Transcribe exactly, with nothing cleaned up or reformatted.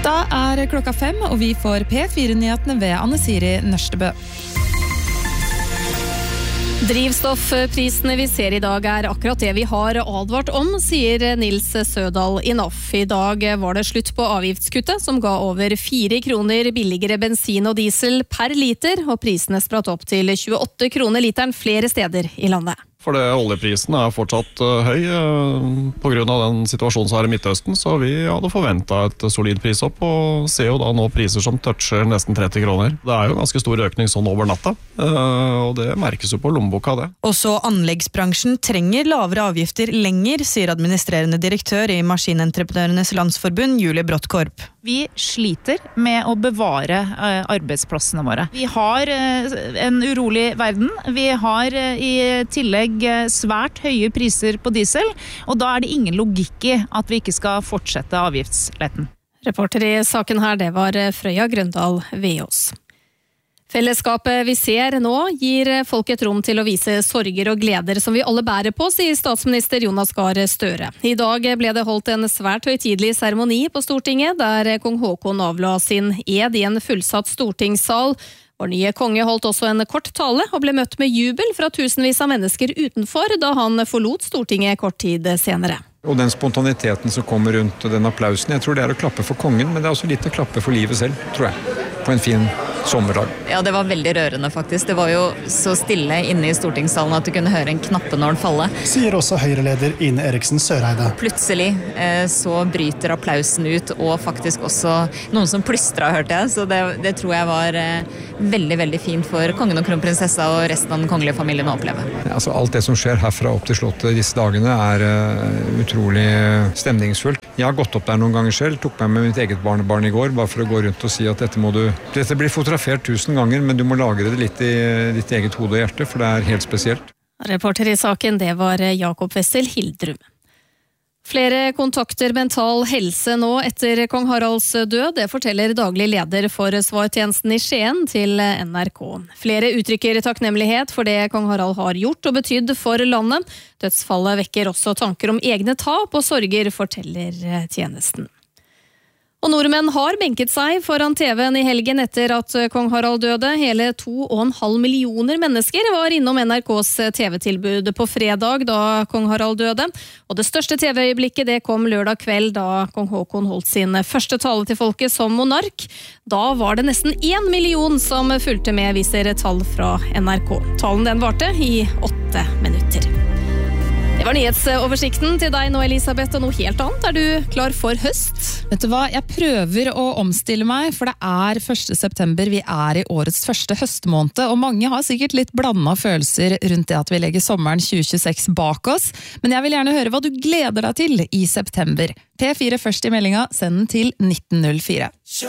Da er klokka fem, og vi får P fire-nyhetene ved Anne Siri Nørstebø. Drivstoffprisene vi ser i dag er akkurat det vi har advart om, sier Nils Sødal i N O F. I dag var det slutt på avgiftskuttet, som ga over fire kroner billigere bensin og diesel per liter, og prisene spratt opp til tjueåtte kroner literen flere steder i landet. For det, oljeprisen er fortsatt uh, høy uh, på grunn av den situasjonen som er i Midtøsten, så vi hadde forventet et solid prisopp, og ser jo da nå priser som toucher nesten tretti kroner. Det er jo ganske stor økning sånn over natta, uh, og det merkes jo på lommeboka det. Også anleggsbransjen trenger lavere avgifter lenger, sier administrerende direktør i Maskinentreprenørenes Landsforbund, Julie Brottkorp. Vi sliter med å bevare uh, arbeidsplassene våre. Vi har uh, en urolig verden. Vi har uh, i tillegg svært høye priser på diesel, og da er det ingen logikk i at vi ikke skal fortsette avgiftsletten. Reporter i saken her, det var Frøya Grøndal Veås. Fellesskapet vi ser nå gir folk et rom til å vise sorger og gleder som vi alle bærer på, sier statsminister Jonas Gahr Støre. I dag ble det holdt en svært høytidelig seremoni på Stortinget, der kong Haakon avla sin ed i en fullsatt stortingssal. Vår nye konge holdt også en kort tale og ble møtt med jubel fra tusenvis av mennesker utenfor da han forlot Stortinget kort tid senere. Og den spontaniteten som kommer rundt den applausen, jeg tror det er å klappe for kongen, men det er også litt å klappe for livet selv, tror jeg, på en fin sommerdag. Ja, det var veldig rørende faktisk. Det var jo så stille inne i stortingssalen at du kunne høre en knappenål falle. Sier også Høyre-leder Ine Eriksen Søreide. Plutselig eh, så bryter applausen ut, og faktisk også noen som plystret, hørte jeg, så det, det tror jeg var eh, veldig, veldig fint for kongen og kronprinsessa og resten av den kongelige familien å oppleve. Ja, altså, alt det som skjer herfra opp til slottet disse dagene er uh, utrolig stemningsfullt. Jeg har gått opp der noen ganger selv, tok meg med mitt eget barnebarn i går, bare for å gå rundt og si at dette må du, dette blir fotografert tusen ganger, men du må lagre det litt i ditt eget hode og hjerte, for det er helt spesielt. Reporter i saken, det var Jakob Wessel Hildrum. Flere kontakter mental helse nå etter kong Haralds død, det forteller daglig leder for svartjenesten i Skien til N R K. Flere uttrykker takknemlighet for det kong Harald har gjort og betydd for landet. Dødsfallet vekker også tanker om egne tap og sorger, forteller tjenesten. Og nordmenn har benket seg foran T V-en i helgen etter at kong Harald døde. Hele to og en halv millioner mennesker var innom N R K's T V-tilbud på fredag da kong Harald døde. Og det største T V-øyeblikket det kom lørdag kveld da kong Haakon holdt sin første tale til folket som monark. Da var det nesten en million som fulgte med, viser tall fra N R K. Talen den varte i åtte minutter. Det var nyhetsoversikten til deg nå, Elisabeth, og noe helt annet. Er du klar for høst? Vet du hva, jeg prøver å omstille meg, for det er første september, vi er i årets første høstmåned, og mange har sikkert litt blandet følelser rundt det at vi legger sommeren tjue tjueseks bak oss, men jeg vil gjerne høre hva du gleder deg til i september. P fire først i meldinga, send den til nitten null fire.